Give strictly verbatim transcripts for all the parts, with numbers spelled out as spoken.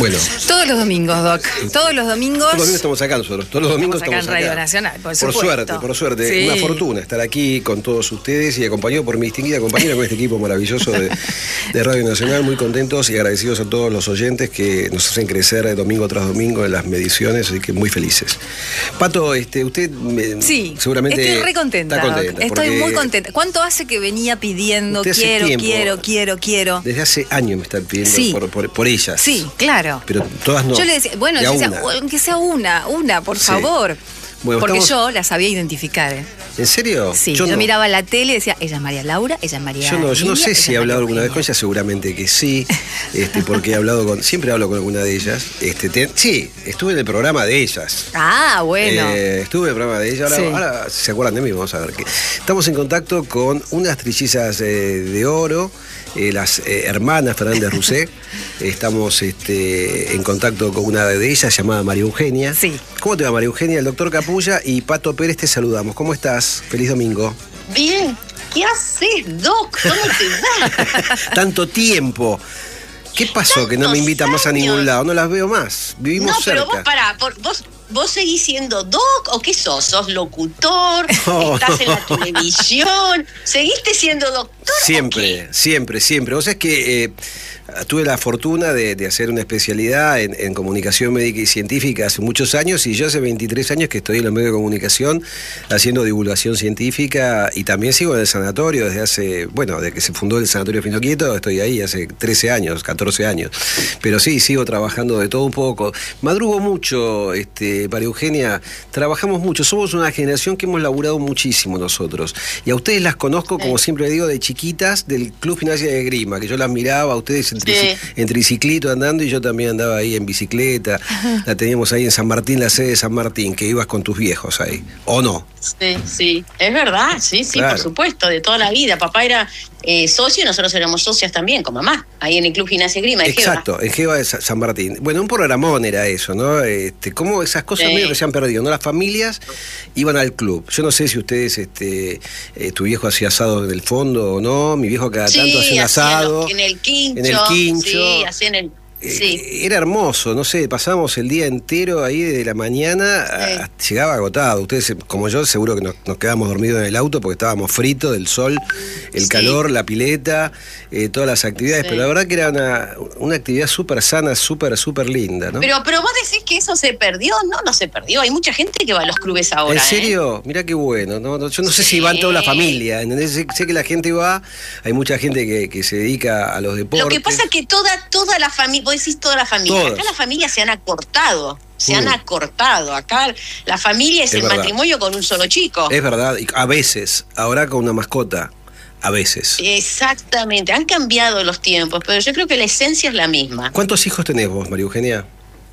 Bueno. Todos los domingos, Doc. Todos los domingos. Todos los domingos estamos acá nosotros. Todos los domingos estamos acá estamos en Radio acá. Nacional, por, por suerte, por suerte. Sí. Una fortuna estar aquí con todos ustedes y acompañado por mi distinguida compañera con este equipo maravilloso de, de Radio Nacional. Muy contentos y agradecidos a todos los oyentes que nos hacen crecer domingo tras domingo en las mediciones, así que muy felices. Pato, este, usted me, sí, seguramente estoy re contenta, está contenta. Estoy muy contenta. ¿Cuánto hace que venía pidiendo quiero, tiempo, quiero, quiero, quiero? Desde hace años me están pidiendo sí. por, por, por ellas. Sí, claro. Pero todas no. Yo le decía, bueno, yo decía, aunque sea una, una, por sí. favor. Bueno, porque estamos... yo la sabía identificar. ¿eh? ¿En serio? Sí, yo, yo no. miraba la tele y decía, ella es María Laura, ella es María Yo no, yo no sé si he hablado alguna Peña. vez con ella, seguramente que sí, este, porque he hablado con, siempre hablo con alguna de ellas. Este, te, sí, estuve en el programa de ellas. Ah, bueno. Eh, estuve en el programa de ellas, ahora, sí. ahora se acuerdan de mí, vamos a ver. Que estamos en contacto con unas trillizas eh, de oro, eh, las eh, hermanas Fernández Rousset. Estamos este, en contacto con una de ellas llamada María Eugenia. Sí. ¿Cómo te va, María Eugenia? El doctor Capulla y Pato Pérez te saludamos. ¿Cómo estás? Feliz domingo. Bien. ¿Qué haces, Doc? ¿Cómo te va? Tanto tiempo. ¿Qué pasó Tantos que no me invitan más a ningún lado? No las veo más. Vivimos no, cerca. No, pero vos pará. Por, vos, ¿Vos seguís siendo Doc o qué sos? ¿Sos locutor? Oh, ¿Estás en la televisión? ¿Seguiste siendo doctor? Siempre, siempre, siempre. Vos sabés que eh, tuve la fortuna de, de hacer una especialidad en, en comunicación médica y científica hace muchos años, y yo hace veintitrés años que estoy en los medios de comunicación haciendo divulgación científica, y también sigo en el sanatorio desde hace, bueno, desde que se fundó el Sanatorio Finoquieto, estoy ahí hace trece años, catorce años. Pero sí, sigo trabajando de todo un poco. Madrugo mucho, este, María Eugenia, trabajamos mucho. Somos una generación que hemos laburado muchísimo nosotros. Y a ustedes las conozco, como siempre digo, de chiquitas, del Club Gimnasia de Esgrima, que yo las miraba a ustedes en, trici sí. en triciclito andando, y yo también andaba ahí en bicicleta. Ajá. La teníamos ahí en San Martín, la sede de San Martín, que ibas con tus viejos ahí, ¿o no? Sí, sí, es verdad, sí, sí, claro. Por supuesto, de toda la vida. Papá era eh, socio y nosotros éramos socias también, con mamá, ahí en el Club Gimnasia Esgrima de Exacto, Geva. en Geva de San Martín. Bueno, un programón era eso, ¿no? Este, cómo esas cosas sí. medio que se han perdido, ¿no? Las familias iban al club. Yo no sé si ustedes, este, eh, tu viejo hacía asado en el fondo o no. Mi viejo cada sí, tanto hacía un asado. En el quincho. En el quincho. Sí, hacía en el... Sí. Era hermoso, no sé, pasábamos el día entero ahí desde la mañana, sí. a, llegaba agotado. Ustedes, como yo, seguro que nos, nos quedamos dormidos en el auto porque estábamos fritos del sol, el sí. calor, la pileta, eh, todas las actividades, sí. pero la verdad que era una, una actividad súper sana, súper, súper linda, ¿no? Pero, pero vos decís que eso se perdió. No, no se perdió. Hay mucha gente que va a los clubes ahora. ¿En serio? ¿eh? Mirá qué bueno. No, no, yo no sé sí. si van toda la familia, ¿entendés? Sé, sé que la gente va, hay mucha gente que, que se dedica a los deportes. Lo que pasa es que toda, toda la familia, decís toda la familia. Todos. Acá las familias se han acortado, se uh. han acortado. Acá la familia es, es el verdad. matrimonio con un solo chico. Es verdad, y a veces, ahora con una mascota, a veces. Exactamente, han cambiado los tiempos, pero yo creo que la esencia es la misma. ¿Cuántos hijos tenés vos, María Eugenia?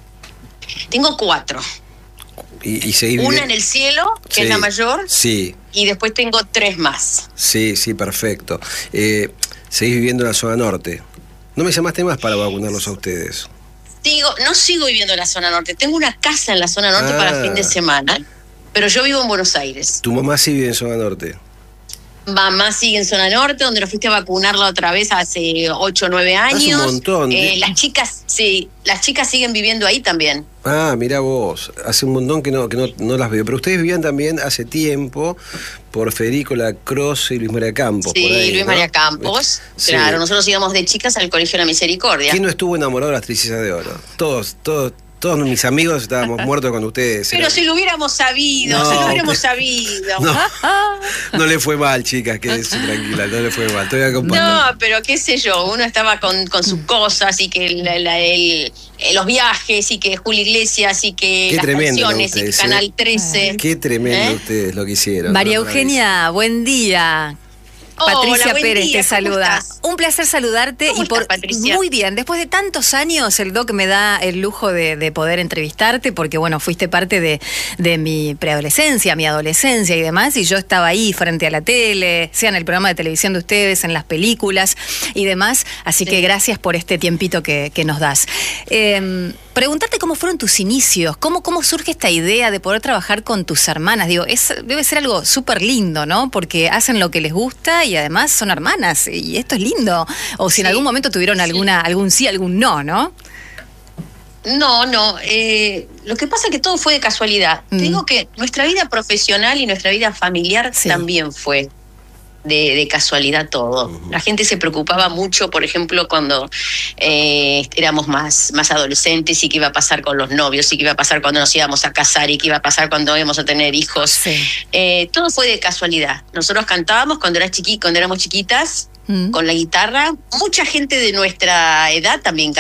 Tengo cuatro. ¿Y, y seguís Una en el cielo, que sí. es la mayor, sí. y después tengo tres más. Sí, sí, perfecto. Eh, seguís viviendo en la zona norte. ¿No me llamaste más para vacunarlos a ustedes? Digo, no sigo viviendo en la zona norte. Tengo una casa en la zona norte ah. para fin de semana, pero yo vivo en Buenos Aires. ¿Tu mamá sí vive en zona norte? Mamá sigue en zona norte, donde nos fuiste a vacunarla otra vez hace ocho o nueve años. Hace un montón. Eh, las chicas, sí, las chicas siguen viviendo ahí también. Ah, mirá vos, hace un montón que no, que no, no las veo. Pero ustedes vivían también hace tiempo por Federico Lacroze y Luis María Campos. Sí, por ahí, Luis ¿no? María Campos. Sí. Claro, nosotros íbamos de chicas al Colegio de la Misericordia. ¿Quién no estuvo enamorado de las trillizas de oro? Todos, todos. Todos mis amigos estábamos muertos con ustedes. Pero era... si lo hubiéramos sabido, no, si lo hubiéramos sabido. No, no le fue mal, chicas, quédense tranquila, no le fue mal. Estoy acompañando. No, pero qué sé yo, uno estaba con, con sus cosas y que la, la, el, los viajes y que Julio Iglesias y que qué las canciones ustedes, y que Canal trece. Qué tremendo ¿Eh? ustedes lo que hicieron. María Eugenia, buen día. Patricia Hola, Pérez día. te saluda. Estás? Un placer saludarte. ¿Cómo y por estás, Patricia? Muy bien. Después de tantos años, el Doc me da el lujo de, de poder entrevistarte, porque bueno, fuiste parte de, de mi preadolescencia, mi adolescencia y demás, y yo estaba ahí frente a la tele, sea en el programa de televisión de ustedes, en las películas y demás. Así sí. que gracias por este tiempito que, que nos das. Eh, preguntarte cómo fueron tus inicios, cómo, cómo surge esta idea de poder trabajar con tus hermanas. Digo, es, debe ser algo súper lindo, ¿no? Porque hacen lo que les gusta y además son hermanas, y esto es lindo. O si sí. en algún momento tuvieron alguna, sí. algún sí, algún no, ¿no? No, no. Eh, lo que pasa es que todo fue de casualidad. Mm. Te digo que nuestra vida profesional y nuestra vida familiar sí. también fue de, de casualidad todo. Uh-huh. La gente se preocupaba mucho, por ejemplo, cuando eh, éramos más, más adolescentes y qué iba a pasar con los novios y qué iba a pasar cuando nos íbamos a casar y qué iba a pasar cuando íbamos a tener hijos. Sí. Eh, todo fue de casualidad. Nosotros cantábamos cuando, era chiqui, cuando éramos chiquitas mm. con la guitarra. Mucha gente de nuestra edad también cantaba.